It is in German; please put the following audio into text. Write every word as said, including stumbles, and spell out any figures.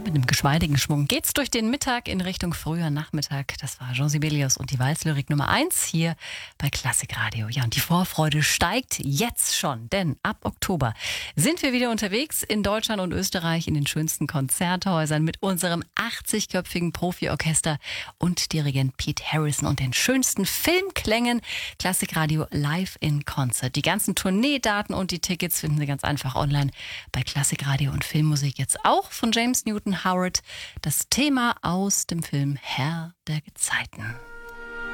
mit einem geschmeidigen Schwung geht's durch den Mittag in Richtung früher Nachmittag. Das war Jean Sibelius und die Walzlyrik Nummer eins hier bei Klassikradio. Ja, und die Vorfreude steigt jetzt schon, denn ab Oktober sind wir wieder unterwegs in Deutschland und Österreich in den schönsten Konzerthäusern mit unserem achtzigköpfigen Profiorchester und Dirigent Pete Harrison und den schönsten Filmklängen. Klassikradio live in Concert. Die ganzen Tourneedaten und die Tickets finden Sie ganz einfach online bei Klassikradio und Filmmusik. Jetzt auch von James Newton Howard, das Thema aus dem Film Herr der Gezeiten.